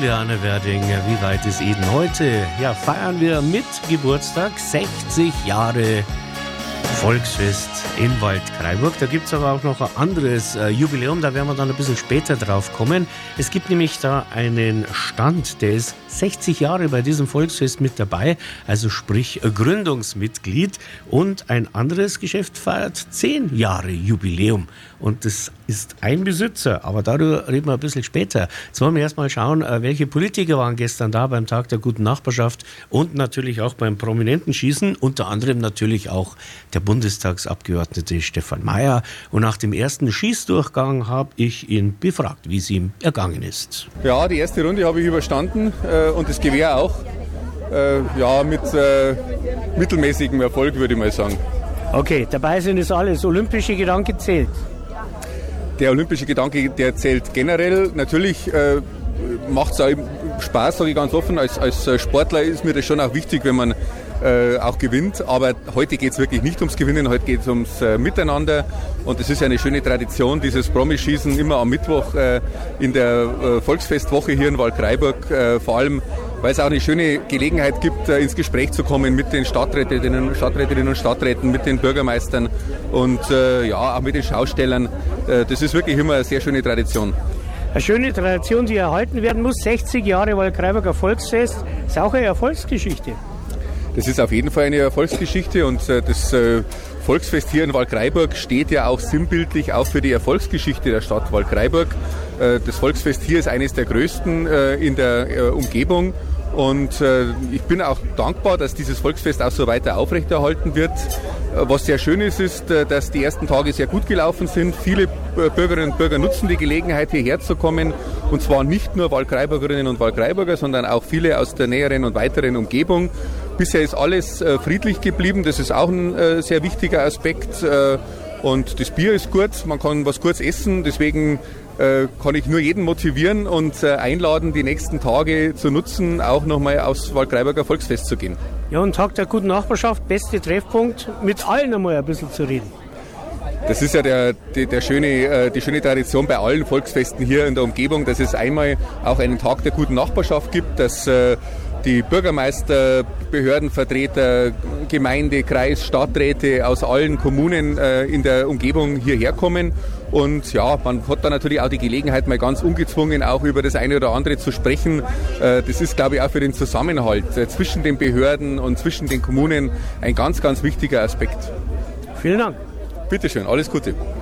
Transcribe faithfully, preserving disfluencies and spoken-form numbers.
Juliane Werding, wie weit ist Eden? Heute ja, feiern wir mit Geburtstag sechzig Jahre Volksfest in Waldkraiburg. Da gibt es aber auch noch ein anderes äh, Jubiläum, da werden wir dann ein bisschen später drauf kommen. Es gibt nämlich da einen Stand, der ist sechzig Jahre bei diesem Volksfest mit dabei, also sprich äh, Gründungsmitglied, und ein anderes Geschäft feiert zehn Jahre Jubiläum und das ist ein Besitzer, aber darüber reden wir ein bisschen später. Jetzt wollen wir erstmal schauen, äh, welche Politiker waren gestern da beim Tag der guten Nachbarschaft und natürlich auch beim prominenten Schießen, unter anderem natürlich auch der Bundestagsabgeordnete Stefan Mayer. Und nach dem ersten Schießdurchgang habe ich ihn befragt, wie es ihm ergangen ist. Ja, die erste Runde habe ich überstanden äh, und das Gewehr auch. Äh, ja, mit äh, mittelmäßigem Erfolg, würde ich mal sagen. Okay, dabei sind es alles. Olympische Gedanke zählt. Der olympische Gedanke, der zählt generell. Natürlich äh, macht es auch Spaß, sage ich ganz offen. Als, als Sportler ist mir das schon auch wichtig, wenn man Äh, auch gewinnt, aber heute geht es wirklich nicht ums Gewinnen, heute geht es ums äh, Miteinander und es ist eine schöne Tradition, dieses Promischießen immer am Mittwoch äh, in der äh, Volksfestwoche hier in Waldkraiburg, äh, vor allem, weil es auch eine schöne Gelegenheit gibt, äh, ins Gespräch zu kommen mit den Stadträtinnen, Stadträtinnen und Stadträten, mit den Bürgermeistern und äh, ja, auch mit den Schaustellern. Äh, das ist wirklich immer eine sehr schöne Tradition. Eine schöne Tradition, die erhalten werden muss, sechzig Jahre Waldkraiburger Volksfest, ist auch eine Erfolgsgeschichte. Das ist auf jeden Fall eine Erfolgsgeschichte und äh, das äh, Volksfest hier in Waldkraiburg steht ja auch sinnbildlich auch für die Erfolgsgeschichte der Stadt Waldkraiburg. Äh, das Volksfest hier ist eines der größten äh, in der äh, Umgebung und äh, ich bin auch dankbar, dass dieses Volksfest auch so weiter aufrechterhalten wird. Äh, was sehr schön ist, ist, äh, dass die ersten Tage sehr gut gelaufen sind. Viele äh, Bürgerinnen und Bürger nutzen die Gelegenheit, hierher zu kommen. Und zwar nicht nur Waldkraiburgerinnen und Waldkraiburger, sondern auch viele aus der näheren und weiteren Umgebung. Bisher ist alles äh, friedlich geblieben, das ist auch ein äh, sehr wichtiger Aspekt. Äh, und das Bier ist gut, man kann was kurz essen, deswegen äh, kann ich nur jeden motivieren und äh, einladen, die nächsten Tage zu nutzen, auch nochmal aufs Waldkraiburger Volksfest zu gehen. Ja, und Tag der guten Nachbarschaft, beste Treffpunkt, mit allen einmal ein bisschen zu reden. Das ist ja der, die, der schöne, die schöne Tradition bei allen Volksfesten hier in der Umgebung, dass es einmal auch einen Tag der guten Nachbarschaft gibt, dass äh, die Bürgermeister, Behördenvertreter, Gemeinde, Kreis, Stadträte aus allen Kommunen äh, in der Umgebung hierher kommen. Und ja, man hat da natürlich auch die Gelegenheit, mal ganz ungezwungen auch über das eine oder andere zu sprechen. Äh, das ist, glaube ich, auch für den Zusammenhalt äh, zwischen den Behörden und zwischen den Kommunen ein ganz, ganz wichtiger Aspekt. Vielen Dank. Bitteschön, alles Gute.